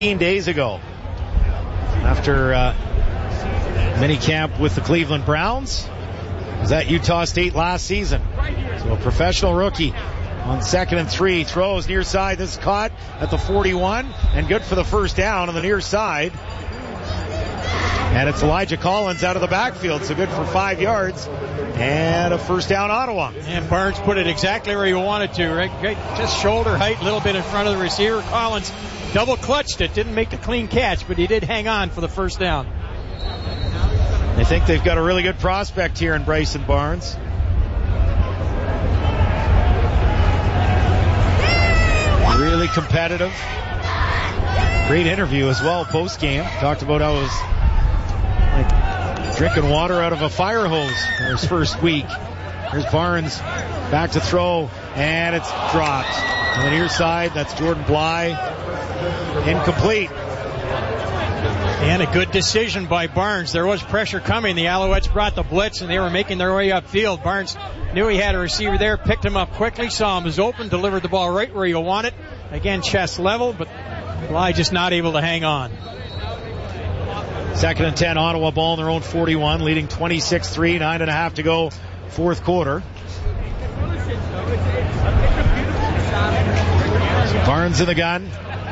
days ago after minicamp with the Cleveland Browns. Was at Utah State last season. So a professional rookie on 2nd and 3, throws near side. This is caught at the 41 and good for the first down on the near side. And it's Elijah Collins out of the backfield, so good for 5 yards and a first down Ottawa. And Barnes put it exactly where you wanted to, right? Just shoulder height, a little bit in front of the receiver. Collins double clutched it, didn't make the clean catch, but he did hang on for the first down. I think they've got a really good prospect here in Bryson Barnes. Really competitive. Great interview as well post-game. Talked about how it was like drinking water out of a fire hose in his first week. Here's Barnes back to throw, and it's dropped. On the near side, that's Jordan Bly. Incomplete. And a good decision by Barnes. There was pressure coming. The Alouettes brought the blitz, and they were making their way upfield. Barnes knew he had a receiver there, picked him up quickly, saw him was open, delivered the ball right where you want it. Again, chest level, but Bly just not able to hang on. 2nd and 10, Ottawa ball in their own 41, leading 26-3, 9.5 to go, fourth quarter. Barnes in the gun.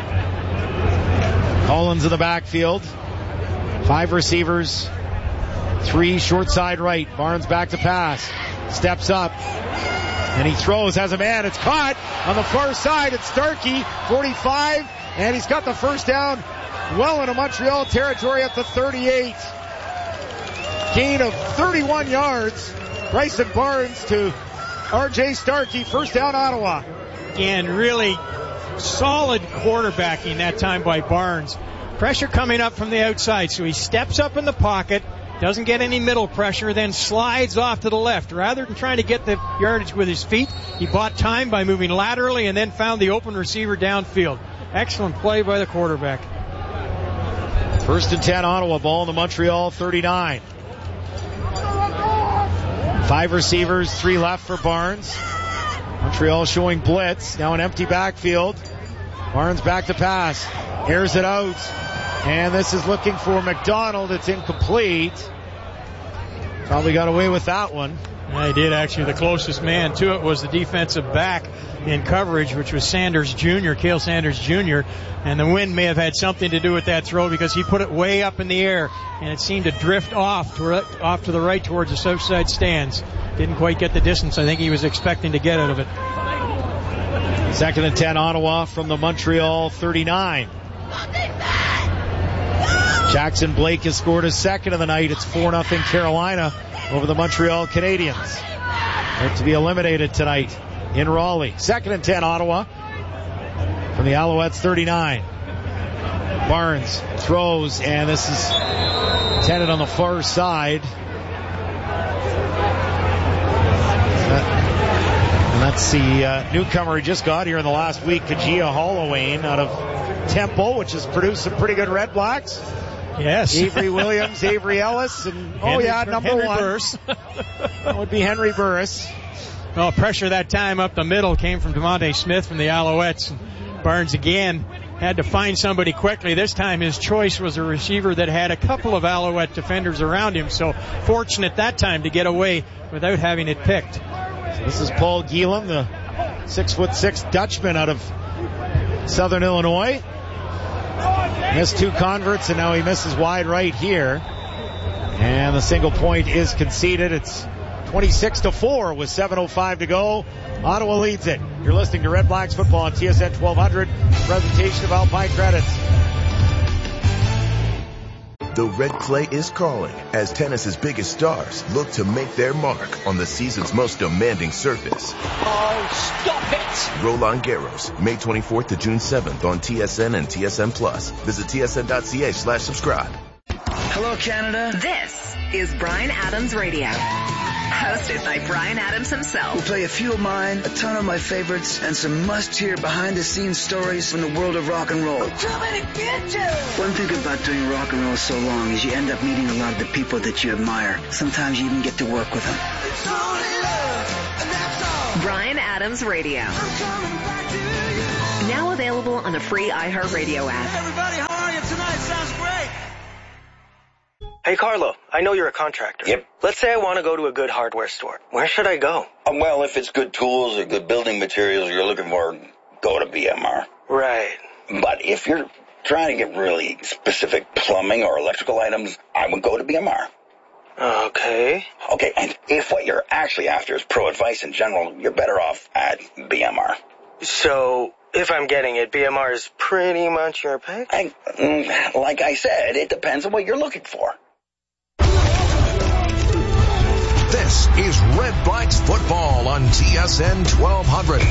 Collins in the backfield. 5 receivers. 3 short side right. Barnes back to pass. Steps up. And he throws, has a man. It's caught on the far side. It's Starkey, 45. And he's got the first down well into Montreal territory at the 38. Gain of 31 yards. Bryson Barnes to R.J. Starkey. First down, Ottawa. And really solid quarterbacking that time by Barnes. Pressure coming up from the outside, so he steps up in the pocket, doesn't get any middle pressure, then slides off to the left. Rather than trying to get the yardage with his feet, he bought time by moving laterally and then found the open receiver downfield. Excellent play by the quarterback. 1st and 10, Ottawa ball in the Montreal 39. 5 receivers, 3 left for Barnes. Montreal showing blitz. Now an empty backfield. Barnes back to pass. Airs it out. And this is looking for McDonald. It's incomplete. Probably got away with that one. Yeah, he did actually. The closest man to it was the defensive back in coverage, which was Sanders Jr., Cale Sanders Jr. And the wind may have had something to do with that throw because he put it way up in the air and it seemed to drift off to the right towards the south side stands. Didn't quite get the distance I think he was expecting to get out of it. 2nd and 10, Ottawa from the Montreal 39. Jackson Blake has scored his second of the night. It's 4-0 Carolina over the Montreal Canadiens. They're to be eliminated tonight in Raleigh. 2nd and 10, Ottawa from the Alouettes 39. Barnes throws, and this is intended on the far side. And that's the newcomer he just got here in the last week, Kajia Holloway out of Temple, which has produced some pretty good Red Blacks. Yes. Avery Williams, Avery Ellis, and number Henry 1. Burris. That would be Henry Burris. Well, pressure that time up the middle came from Devontae Smith from the Alouettes. Barnes again had to find somebody quickly. This time his choice was a receiver that had a couple of Alouette defenders around him, so fortunate that time to get away without having it picked. So this is Paul Gielam, the 6'6" Dutchman out of Southern Illinois. Missed 2 converts, and now he misses wide right here. And the single point is conceded. It's 26-4 with 7:05 to go. Ottawa leads it. You're listening to Red Blacks football on TSN 1200. Presentation of Alpine Credits. The red clay is calling as tennis's biggest stars look to make their mark on the season's most demanding surface. Oh, stop it! Roland Garros, May 24th to June 7th on TSN and TSN Plus. Visit tsn.ca/subscribe. Hello, Canada. This is Bryan Adams Radio. Hosted by Bryan Adams himself. We'll play a few of mine, a ton of my favorites, and some must-hear behind-the-scenes stories from the world of rock and roll. I'm coming to get you! One thing about doing rock and roll so long is you end up meeting a lot of the people that you admire. Sometimes you even get to work with them. It's only love, and that's all. Bryan Adams Radio. I'm coming back to you. Now available on the free iHeartRadio app. Hey everybody, how are you tonight? Sounds great. Hey, Carlo, I know you're a contractor. Yep. Let's say I want to go to a good hardware store. Where should I go? Well, if it's good tools or good building materials you're looking for, go to BMR. Right. But if you're trying to get really specific plumbing or electrical items, I would go to BMR. Okay. Okay, and if what you're actually after is pro advice in general, you're better off at BMR. So, if I'm getting it, BMR is pretty much your pick? Like I said, it depends on what you're looking for. This is Red Blacks football on TSN 1200.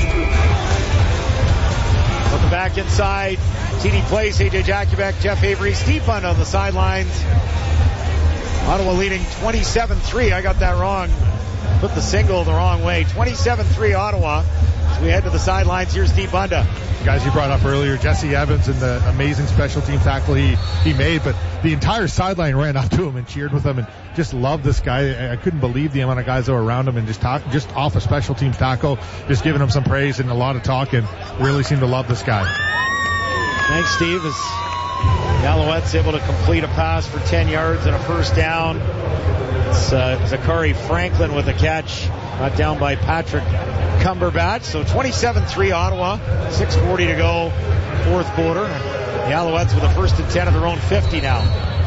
Welcome back inside TD Place. AJ Jakubek, Jeff Avery, Steve Bund on the sidelines. Ottawa leading 27-3. I got that wrong. Put the single the wrong way. 27-3 Ottawa. As we head to the sidelines, here's Steve Bunda. Guys you brought up earlier, Jesse Evans and the amazing special team tackle he made, but the entire sideline ran up to him and cheered with him and just loved this guy. I couldn't believe the amount of guys that were around him and just off a special teams tackle, just giving him some praise and a lot of talk, and really seemed to love this guy. Thanks, Steve. As the Alouettes able to complete a pass for 10 yards and a first down. It's Zachary Franklin with a catch, brought down by Patrick Cumberbatch. So 27-3 Ottawa, 6:40 to go, fourth quarter. The Alouettes with a 1st and 10 of their own 50 now.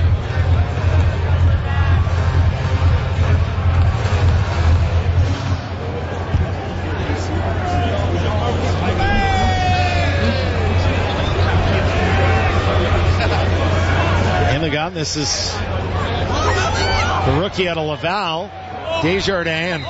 In the gun, this is the rookie out of Laval, Desjardins.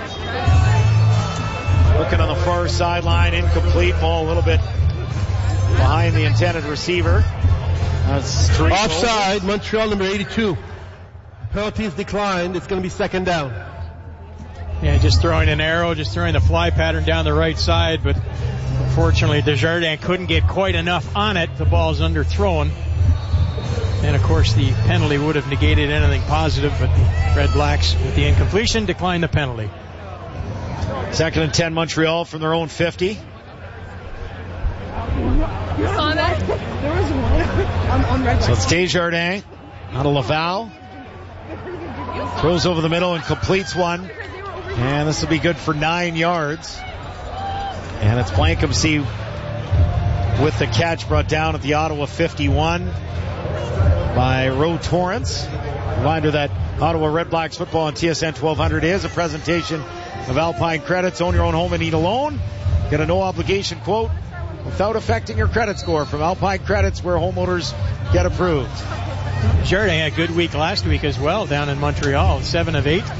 Looking on the far sideline, incomplete ball, a little bit behind the intended receiver. Offside, Montreal number 82. Penalties declined. It's going to be second down. Yeah, just throwing an arrow, just throwing the fly pattern down the right side, but unfortunately Desjardins couldn't get quite enough on it. The ball's underthrown. And of course the penalty would have negated anything positive, but the Red Blacks with the incompletion declined the penalty. 2nd and 10 Montreal from their own 50. You saw that? There was one on Red Blacks. So it's Desjardins out of Laval. Throws over the middle and completes one. And this will be good for 9 yards. And it's Blankensee with the catch, brought down at the Ottawa 51 by Roe Torrance. Reminder that Ottawa Red Blacks football on TSN 1200 is a presentation of Alpine Credits. Own your own home and need a loan. Get a no obligation quote without affecting your credit score from Alpine Credits, where homeowners get approved. Jardin had a good week last week as well down in Montreal. 7 of 8,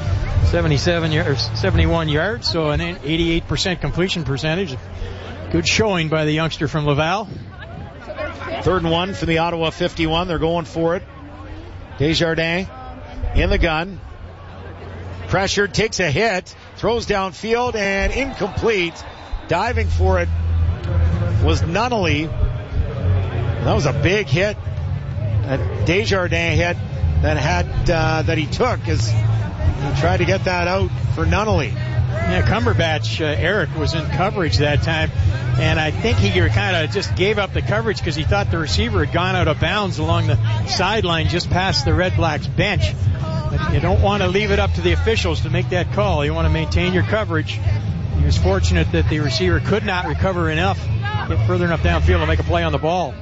71 yards, so an 88% completion percentage. Good showing by the youngster from Laval. 3rd and 1 from the Ottawa 51. They're going for it. Desjardins in the gun. Pressured, takes a hit, throws downfield, and incomplete. Diving for it was Nunnally. That was a big hit. That Desjardins hit that he took as he tried to get that out for Nunnally. Yeah, Cumberbatch, Eric, was in coverage that time, and I think he kind of just gave up the coverage because he thought the receiver had gone out of bounds along the sideline just past the Red Blacks bench. But you don't want to leave it up to the officials to make that call. You want to maintain your coverage. He was fortunate that the receiver could not recover enough, get further enough downfield to make a play on the ball.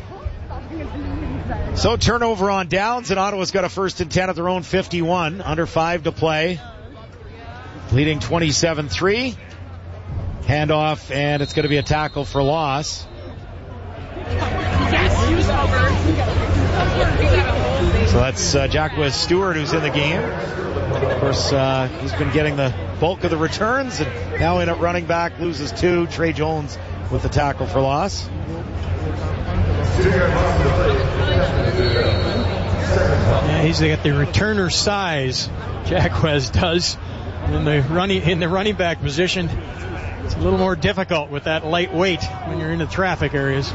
So turnover on downs, and Ottawa's got a 1st and 10 at their own 51. Under 5 to play. Leading 27-3. Handoff, and it's going to be a tackle for loss. So that's Jacques Stewart who's in the game. Of course, he's been getting the bulk of the returns, and now in at running back, loses 2. Trey Jones with the tackle for loss. Yeah, he's got the returner size, Jacques does. In the running back position, it's a little more difficult with that light weight when you're in the traffic areas.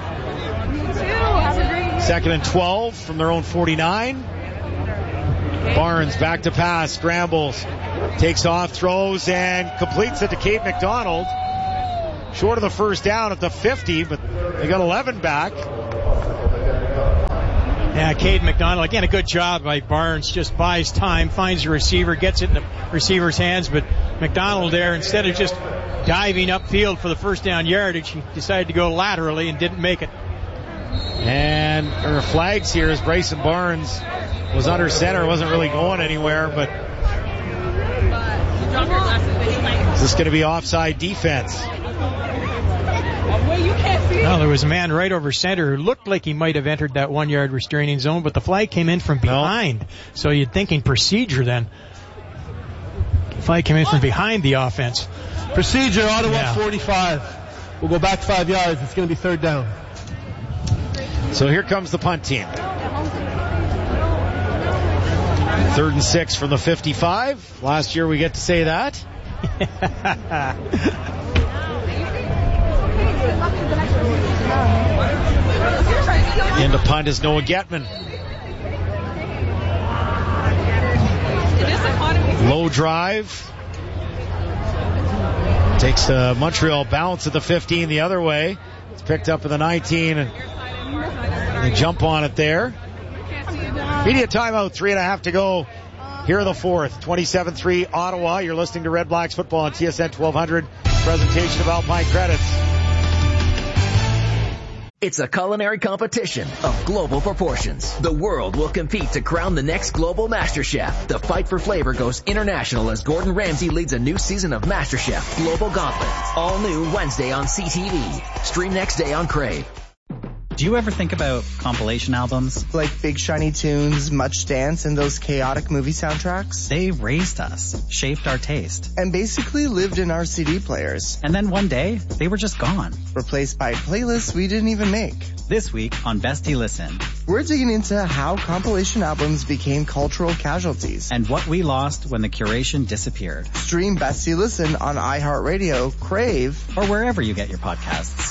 2nd and 12 from their own 49. Barnes back to pass, scrambles, takes off, throws, and completes it to Cade McDonald. short of the first down at the 50, but they got 11 back. Yeah, Cade McDonald, again, a good job by Barnes. Just buys time, finds a receiver, gets it in the receiver's hands, but McDonald there, instead of just diving upfield for the first down yardage, he decided to go laterally and didn't make it. And there are flags here as Bryson Barnes was under center, wasn't really going anywhere, but is this going to be offside defense? Well, there was a man right over center who looked like he might have entered that 1 yard restraining zone, but the flag came in from behind. So you're thinking procedure then. The flag came in from behind the offense. Procedure, Ottawa 45. We'll go back 5 yards. It's going to be third down. So here comes the punt team. 3rd and 6 from the 55. Last year we get to say that. And the punt is Noah Getman. Low drive. Takes a Montreal bounce at the 15 the other way. It's picked up at the 19 and they jump on it there. Media timeout, 3.5 to go. Here are the fourth. 27-3 Ottawa. You're listening to Red Blacks football on TSN 1200. Presentation of Alpine Credits. It's a culinary competition of global proportions. The world will compete to crown the next global master chef. The fight for flavor goes international as Gordon Ramsay leads a new season of MasterChef Global Gauntlet. All new Wednesday on CTV. Stream next day on Crave. Do you ever think about compilation albums? Like Big Shiny Tunes, Much Dance, and those chaotic movie soundtracks? They raised us, shaped our taste. And basically lived in our CD players. And then one day, they were just gone. Replaced by playlists we didn't even make. This week on Bestie Listen, we're digging into how compilation albums became cultural casualties. And what we lost when the curation disappeared. Stream Bestie Listen on iHeartRadio, Crave, or wherever you get your podcasts.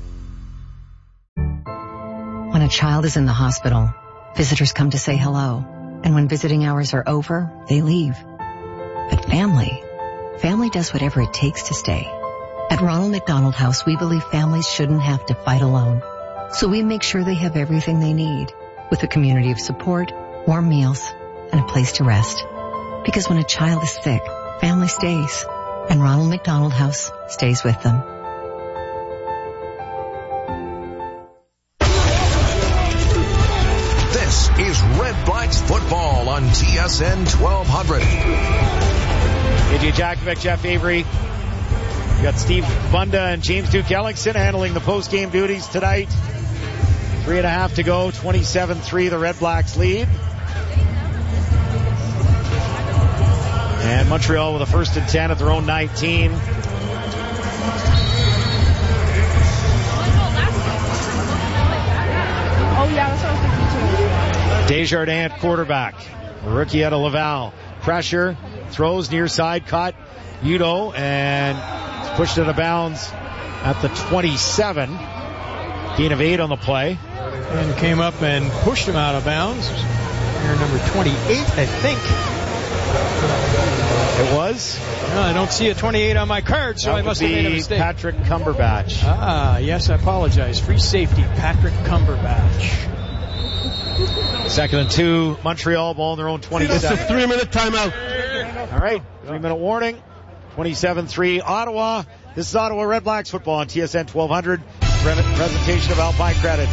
When a child is in the hospital, visitors come to say hello. And when visiting hours are over, they leave. But family does whatever it takes to stay. At Ronald McDonald House, we believe families shouldn't have to fight alone. So we make sure they have everything they need, with a community of support, warm meals, and a place to rest. Because when a child is sick, family stays. And Ronald McDonald House stays with them. This is Red Blacks football on TSN 1200. AJ Jakovic, Jeff Avery. We got Steve Bunda and James Duke Ellingson handling the post-game duties tonight. 3.5 to go. 27-3 the Red Blacks lead. And Montreal with a 1st and 10 at their own 19. Desjardins at quarterback. The rookie out of Laval. Pressure. Throws near side. Caught Udo and pushed it out of bounds at the 27. Gain of 8 on the play. And came up and pushed him out of bounds. Here, number 28, I think. It was? No, I don't see a 28 on my card, so I must have made a mistake. Patrick Cumberbatch. Yes, I apologize. Free safety, Patrick Cumberbatch. 2nd and 2, Montreal ball in their own 27. It's a 3-minute timeout. All right, 3-minute warning. 27-3 Ottawa. This is Ottawa Red Blacks football on TSN 1200. Presentation of Alpine Credits.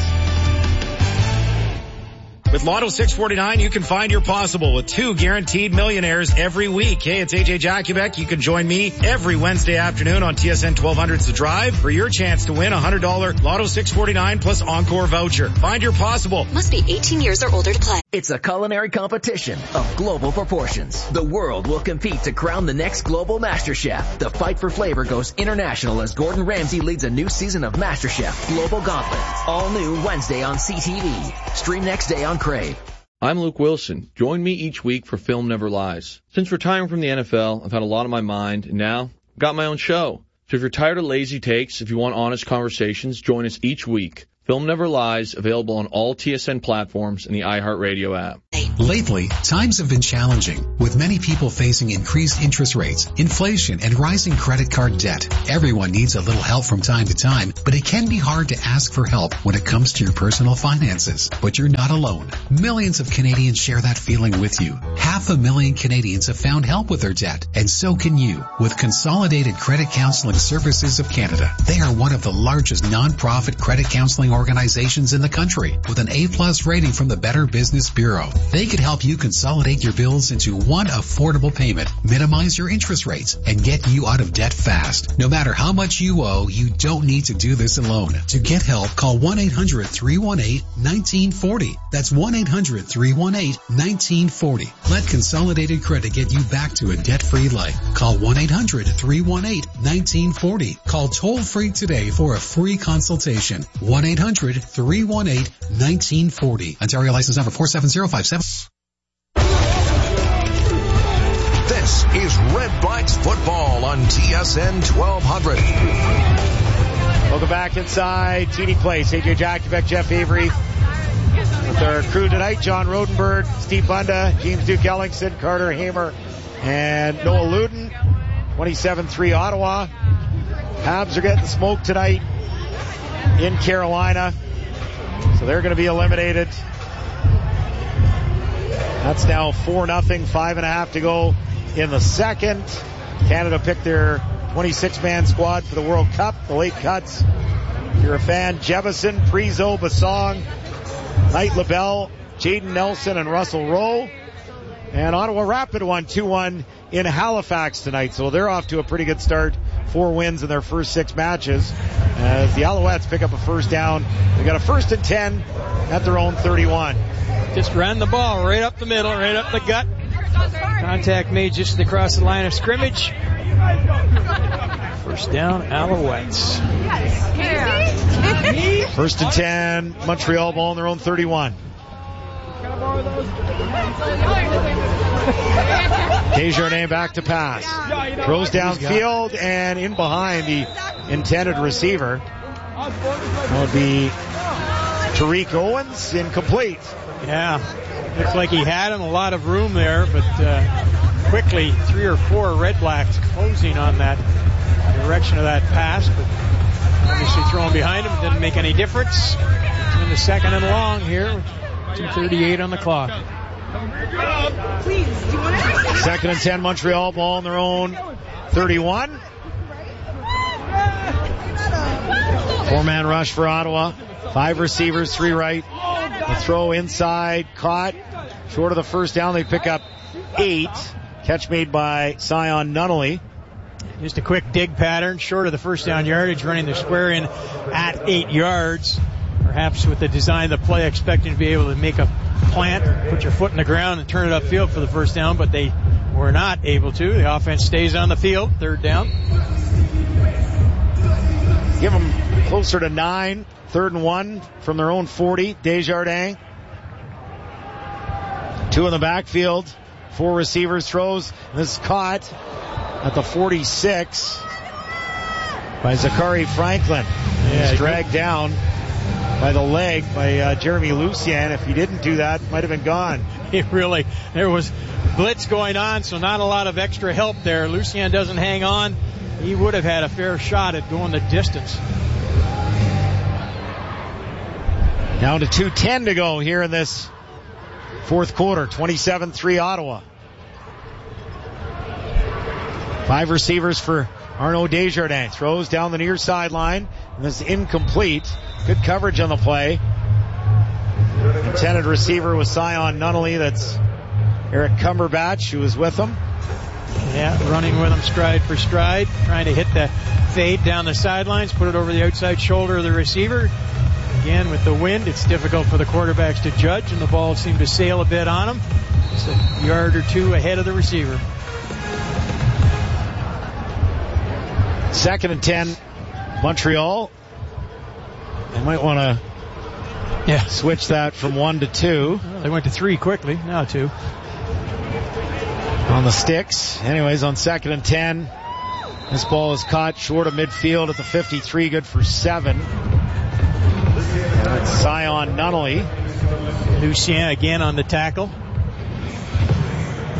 With Lotto 649, you can find your possible with 2 guaranteed millionaires every week. Hey, it's AJ Jakovic. You can join me every Wednesday afternoon on TSN 1200's The Drive for your chance to win a $100 Lotto 649 plus Encore voucher. Find your possible. Must be 18 years or older to play. It's a culinary competition of global proportions. The world will compete to crown the next global master chef. The fight for flavor goes international as Gordon Ramsay leads a new season of MasterChef Global Gauntlet. All new Wednesday on CTV. Stream next day on Crave. I'm Luke Wilson. Join me each week for Film Never Lies. Since retiring from the NFL, I've had a lot on my mind, and now I've got my own show. So if you're tired of lazy takes, if you want honest conversations, join us each week. Film Never Lies, available on all TSN platforms and the iHeartRadio app. Lately, times have been challenging, with many people facing increased interest rates, inflation, and rising credit card debt. Everyone needs a little help from time to time, but it can be hard to ask for help when it comes to your personal finances. But you're not alone. Millions of Canadians share that feeling with you. 500,000 Canadians have found help with their debt, and so can you, with Consolidated Credit Counseling Services of Canada. They are one of the largest non-profit credit counseling organizations in the country, with an A+ rating from the Better Business Bureau. They could help you consolidate your bills into one affordable payment, minimize your interest rates, and get you out of debt fast. No matter how much you owe, you don't need to do this alone. To get help, call 1-800-318-1940. That's 1-800-318-1940. Let Consolidated Credit get you back to a debt-free life. Call 1-800-318-1940. Call toll-free today for a free consultation. 1-800-318-1940. Ontario license number 47057. This is Red Blacks football on TSN 1200. Welcome back inside TD Place. AJ Jakubek, Jeff Avery. With our crew tonight, John Rodenberg, Steve Bunda, James Duke Ellingson, Carter Hamer, and Noah Luden. 27-3 Ottawa. Habs are getting smoked tonight in Carolina. So they're going to be eliminated. That's now 4-0, 5.5 to go in the second. Canada picked their 26-man squad for the World Cup. The late cuts. If you're a fan, Jevison, Prizo, Basong, Knight LaBelle, Jaden Nelson, and Russell Rowe. And Ottawa Rapid won 2-1 in Halifax tonight. So they're off to a pretty good start. 4 wins in their first 6 matches. As the Alouettes pick up a first down. They got a 1st and 10 at their own 31. Just ran the ball right up the middle, right up the gut. Contact made just across the line of scrimmage. First down, Alouettes. 1st and 10, Montreal ball on their own 31. Desjardins back to pass. Throws downfield and in behind the intended receiver. That would be Tariq Owens, incomplete. Yeah, looks like he had him, a lot of room there, but quickly 3 or 4 Red Blacks closing on that direction of that pass, but obviously thrown behind him, didn't make any difference. It's in the 2nd and long here, 2:38 on the clock. 2nd and 10, Montreal ball on their own 31. 4-man rush for Ottawa. 5 receivers, 3 right. The throw inside, caught. Short of the first down, they pick up 8. Catch made by Sion Nunnally. Just a quick dig pattern, short of the first down yardage, running the square in at 8 yards. Perhaps with the design of the play, expecting to be able to make a plant, put your foot in the ground and turn it upfield for the first down, but they were not able to. The offense stays on the field, 3rd down. Give them closer to 9, 3rd and 1 from their own 40. Desjardins. 2 in the backfield. 4 receivers, throws. This is caught at the 46 by Zachary Franklin. Yeah, he's dragged down by the leg by Jeremy Lucien. If he didn't do that, might have been gone. There was blitz going on, so not a lot of extra help there. Lucien doesn't hang on. He would have had a fair shot at going the distance. Down to 2:10 to go here in this 4th quarter. 27-3 Ottawa. 5 receivers for Arnaud Desjardins. Throws down the near sideline. And this is incomplete. Good coverage on the play. Intended receiver was Sion Nunnally. That's Eric Cumberbatch, who was with him. Yeah, running with him stride for stride. Trying to hit the fade down the sidelines. Put it over the outside shoulder of the receiver. Again, with the wind, it's difficult for the quarterbacks to judge, and the ball seemed to sail a bit on him. Just a yard or 2 ahead of the receiver. 2nd and 10, Montreal. They might want to switch that from 1 to 2. Well, they went to 3 quickly, now 2. On the sticks. Anyways, on 2nd and 10, this ball is caught short of midfield at the 53, good for 7. And it's Sion Nunnally. Lucien again on the tackle.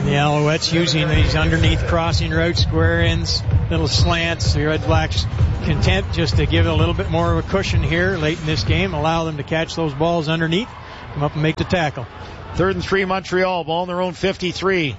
The Alouettes using these underneath crossing routes, square ends, little slants. The Red Blacks content just to give a little bit more of a cushion here late in this game, allow them to catch those balls underneath, come up and make the tackle. 3rd and 3 Montreal, ball in their own 53.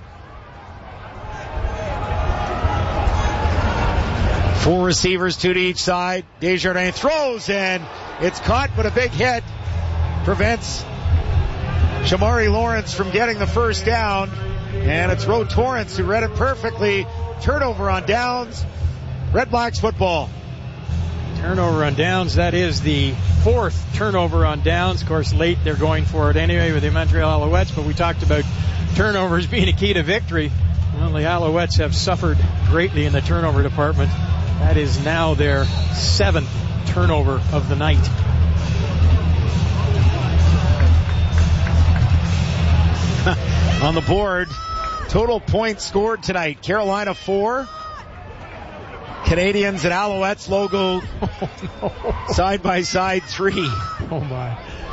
4 receivers, 2 to each side. Desjardins throws, and it's caught, but a big hit prevents Shamari Lawrence from getting the first down. And it's Ro Torrance who read it perfectly. Turnover on downs. Red Blacks football. Turnover on downs. That is the 4th turnover on downs. Of course, late they're going for it anyway with the Montreal Alouettes, but we talked about turnovers being a key to victory. Well, the Alouettes have suffered greatly in the turnover department. That is now their 7th turnover of the night. On the board, total points scored tonight. Carolina 4. Canadians and Alouettes logo side by side 3. Oh my.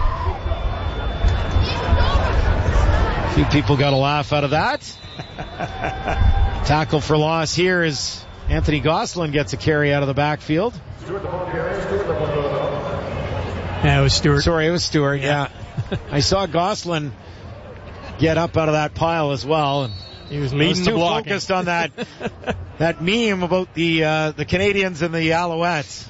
A few people got a laugh out of that. Tackle for loss here is Anthony Gosselin gets a carry out of the backfield. Yeah, it was Stewart. Sorry, it was Stewart, yeah. I saw Gosselin get up out of that pile as well. And he was leading the blocking. Focused on that that meme about the Canadians and the Alouettes.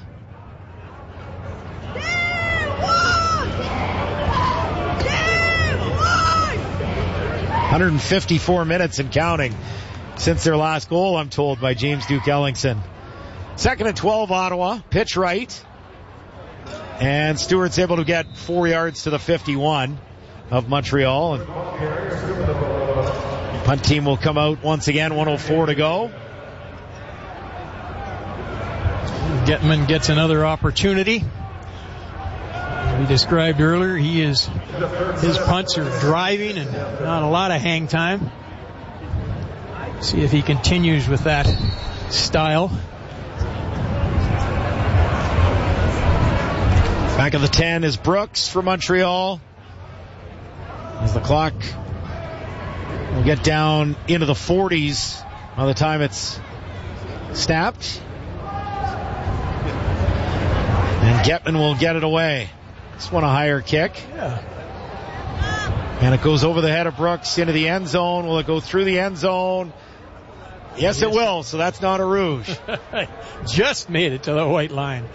$154 minutes and counting since their last goal, I'm told, by James Duke Ellingson. 2nd and 12 Ottawa, pitch right. And Stewart's able to get 4 yards to the 51 of Montreal. And punt team will come out once again, 1:04 to go. Getman gets another opportunity. We described earlier, his punts are driving and not a lot of hang time. See if he continues with that style. Back of the 10 is Brooks for Montreal. As the clock will get down into the 40s by the time it's snapped. And Getman will get it away. This one a higher kick. Yeah. And it goes over the head of Brooks into the end zone. Will it go through the end zone? Yes, it will, so that's not a rouge. Just made it to the white line.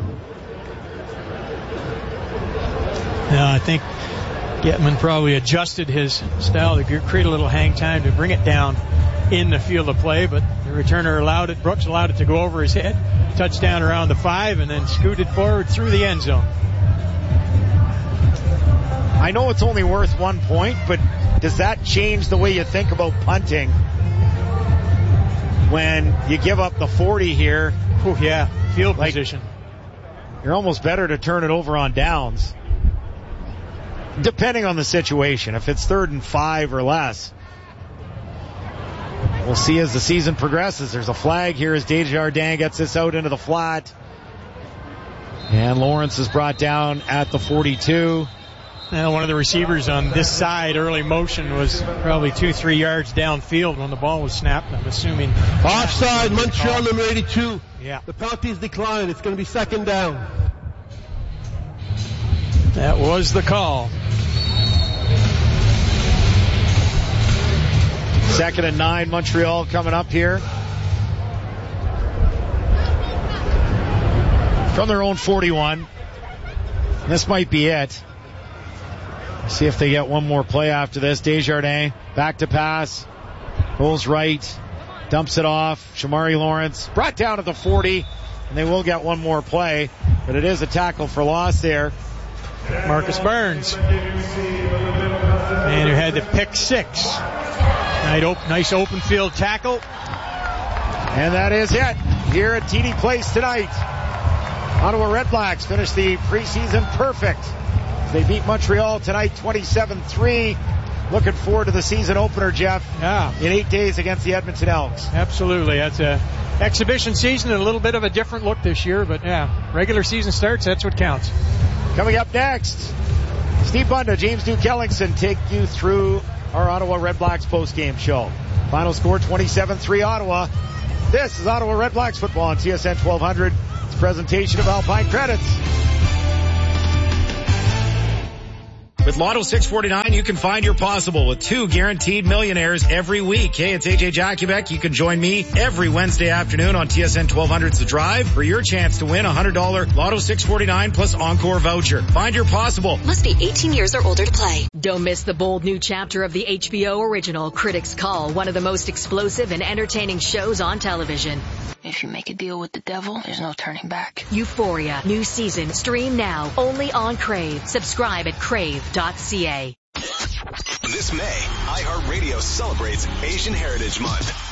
Now, I think Getman probably adjusted his style to create a little hang time to bring it down in the field of play, but the returner allowed it. Brooks allowed it to go over his head. Touchdown around the 5 and then scooted forward through the end zone. I know it's only worth 1 point, but does that change the way you think about punting when you give up the 40 here? Oh, yeah, field position. You're almost better to turn it over on downs. Depending on the situation. If it's 3rd and 5 or less. We'll see as the season progresses. There's a flag here as Desjardins gets this out into the flat. And Lawrence is brought down at the 42. Now, one of the receivers on this side, early motion, was probably 2-3 yards downfield when the ball was snapped. I'm assuming. Offside, Montreal number 82. Yeah. The penalty's declined. It's going to be 2nd down. That was the call. 2nd and 9, Montreal coming up here. From their own 41. This might be it. See if they get one more play after this. Desjardins, back to pass. Goes right. Dumps it off. Shamari Lawrence brought down at the 40. And they will get one more play. But it is a tackle for loss there. Marcus Burns. And who had the pick 6. Nice open field tackle. And that is it here at TD Place tonight. Ottawa Red Blacks finish the preseason perfect. They beat Montreal tonight 27-3. Looking forward to the season opener, Jeff. Yeah. In 8 days against the Edmonton Elks. Absolutely. That's a exhibition season and a little bit of a different look this year, but yeah, regular season starts, that's what counts. Coming up next, Steve Bunda, James Duke Ellingson take you through our Ottawa Redblacks post-game show. Final score 27-3 Ottawa. This is Ottawa Redblacks football on TSN 1200. It's a presentation of Alpine Credits. With Lotto 649, you can find your possible with 2 guaranteed millionaires every week. Hey, it's AJ Jakubek. You can join me every Wednesday afternoon on TSN 1200's The Drive for your chance to win a $100 Lotto 649 plus Encore voucher. Find your possible. Must be 18 years or older to play. Don't miss the bold new chapter of the HBO original Critics Call, one of the most explosive and entertaining shows on television. If you make a deal with the devil, there's no turning back. Euphoria, new season, stream now, only on Crave. Subscribe at crave.ca. This May, iHeartRadio celebrates Asian Heritage Month.